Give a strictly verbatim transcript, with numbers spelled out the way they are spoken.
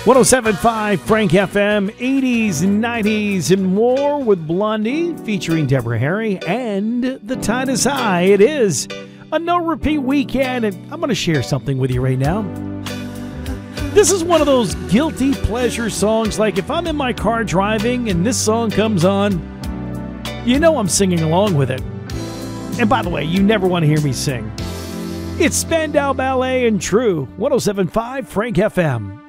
one oh seven point five Frank F M, eighties, nineties, and more with Blondie featuring Deborah Harry, and The Tide is High. It is a no-repeat weekend, and I'm going to share something with you right now. This is one of those guilty pleasure songs, like if I'm in my car driving and this song comes on, you know I'm singing along with it. And by the way, you never want to hear me sing. It's Spandau Ballet and True, one oh seven point five Frank F M.